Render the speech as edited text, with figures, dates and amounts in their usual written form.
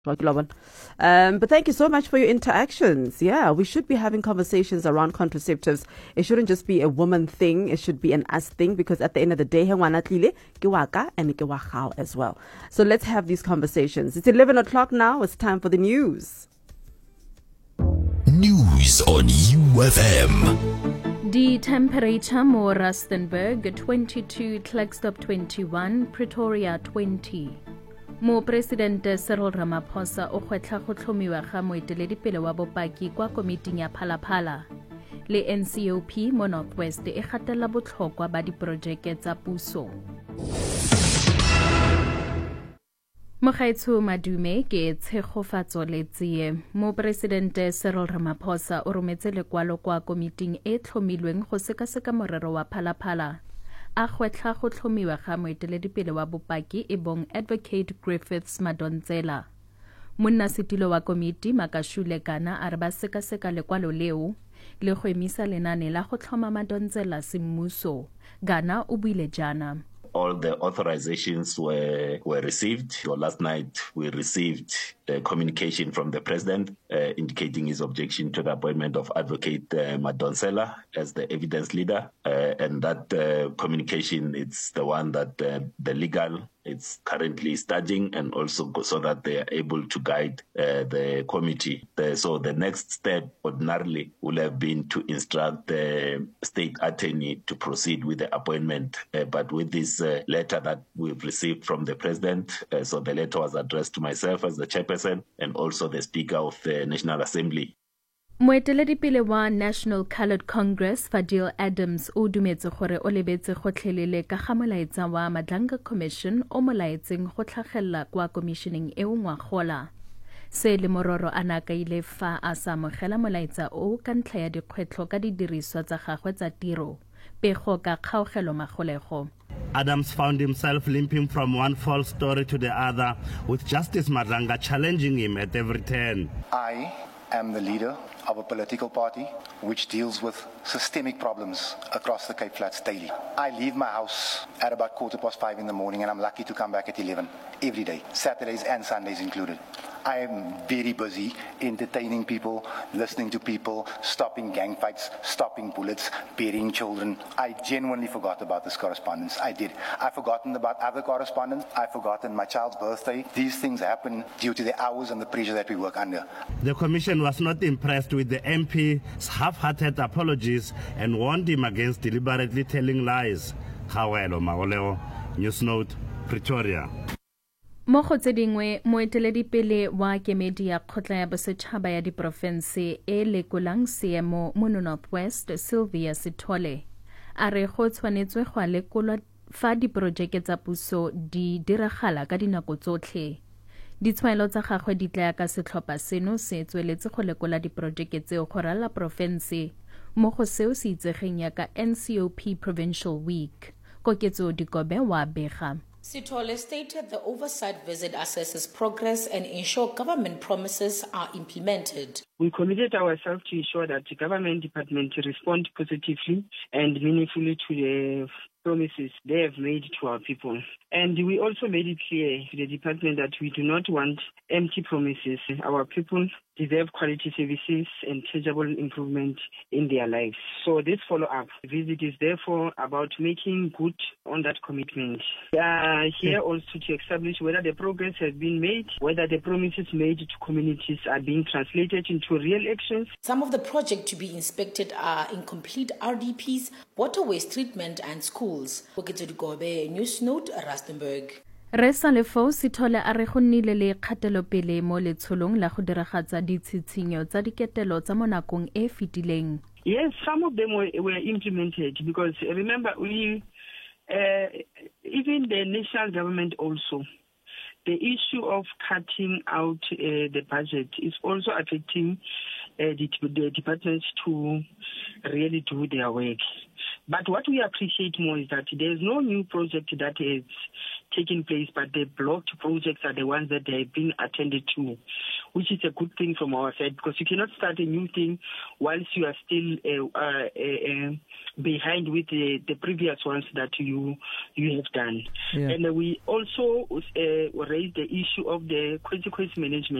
But thank you so much for your interactions. Yeah, we should be having conversations around contraceptives. It shouldn't just be a woman thing. It should be an us thing, because at the end of the day, and as well. So let's have these conversations. It's 11 o'clock now. It's time for the news. News on UFM. The temperature mo Rustenburg 22, Klerksdorp 21, Pretoria 20. Mo Presidente Cyril Ramaphosa o gwetla go tlhomiwa ga moeteledipele wa bopaki kwa komiting ya Phalaphala. Le NCOP mo Northwest e gatela botlhokwa ba diprojeke tsa puso. Mogaetsho Madume ke tshegofatso le tsie. Mo Presidente Cyril Ramaphosa o rometse lekwalo kwa komiting e tlhomilweng go sekaseka morero wa Phalaphala. A gwetla go tlhomiwa ga moeteledipele wa bopaki e bong Advocate Griffiths Madonsela. Monnasetilo wa komiti Makashule Kana a re ba sekaseka lekwalo leo le go emisa lenane la go tlhoma Madonsela semmuso. Gana o buile jana. All the authorizations were received. So last night we received communication from the president indicating his objection to the appointment of Advocate Madonsela as the evidence leader. And that communication, it's the one that the legal it's currently studying, and also so that they are able to guide the committee. So the next step ordinarily will have been to instruct the state attorney to proceed with the appointment. But with this letter that we've received from the president, so the letter was addressed to myself as the chairperson and also the Speaker of the National Assembly. Moeteledipele wa National Coloured Congress Fadil Adams o dumetse gore o lebetse go tlhelele ka ga molaetsa wa Madlanga Commission o molaetseng go tlhagella kwa commissioning e ngwagola. Se le mororo a nakaile fa a sa mogela molaetsa o ka ntlha ya dikgwetlho ka didiriswa tsa gagwe tsa tiro. Pego ka kgaogelo magolego. Adams found himself limping from one false story to the other, with Justice Madlanga challenging him at every turn. I am the leader of a political party which deals with systemic problems across the Cape Flats daily. I leave my house at about 5:15 in the morning, and I'm lucky to come back at 11 every day, Saturdays and Sundays included. I am very busy entertaining people, listening to people, stopping gang fights, stopping bullets, burying children. I genuinely forgot about this correspondence. I did. I've forgotten about other correspondence. I've forgotten my child's birthday. These things happen due to the hours and the pressure that we work under. The commission was not impressed with the MP's half-hearted apologies and warned him against deliberately telling lies. Hawelo Magoleo, News Note, Pretoria. Mo go tse dingwe moeteledipele wa kemedi ya kgotla ya bosetšhaba ya diporofense e lekolang seemo mo Northwest Sylvia Sithole a re go tshwanetswe go lekolwa fa diporojeke tsa puso di diragala ka dinako tsotlhe. Ditshwaelo tsa gagwe di tla ka setlhopha seno se tsweletse go lekola diporojeke tseo go rala porofense mo go seo se itsegeng ya ka NCOP Provincial Week. Koketso Dikobe wa bega. Sithole stated the oversight visit assesses progress and ensure government promises are implemented. We committed ourselves to ensure that the government department respond positively and meaningfully to the promises they have made to our people. And we also made it clear to the department that we do not want empty promises. Our people deserve quality services and tangible improvement in their lives. So this follow-up visit is therefore about making good on that commitment. We are here also to establish whether the progress has been made, whether the promises made to communities are being translated into real actions. Some of the projects to be inspected are incomplete RDPs, water waste treatment and schools. News Note, Rustenburg. Re sa le fo Sithole a re go nnile le kgatelopele mo letsholong la go diragatsa ditshitshinyo tsa diketelo tsa mo nakong e fetileng. Yes, some of them were implemented because remember, we even the national government also, the issue of cutting out the budget is also affecting the departments to really do their work. But what we appreciate more is that there's no new project that is taking place, but the blocked projects are the ones that have been attended to. which is a good thing from our side, because you cannot start a new thing whilst you are still behind with the previous ones that you have done. And we also raised the issue of the consequence management.